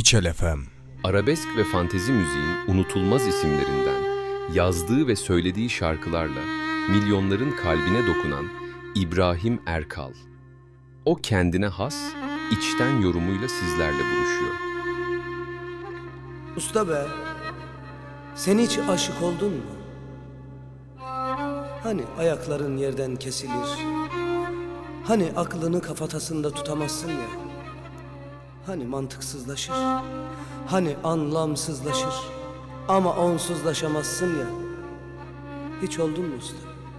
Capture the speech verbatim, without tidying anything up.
İçel F M. Arabesk ve fantezi müziğin unutulmaz isimlerinden, yazdığı ve söylediği şarkılarla milyonların kalbine dokunan İbrahim Erkal. O kendine has, içten yorumuyla sizlerle buluşuyor. Usta be, sen hiç aşık oldun mu? Hani ayakların yerden kesilir, hani aklını kafatasında tutamazsın ya, hani mantıksızlaşır, hani anlamsızlaşır ama onsuzlaşamazsın ya. Hiç oldun mu usta?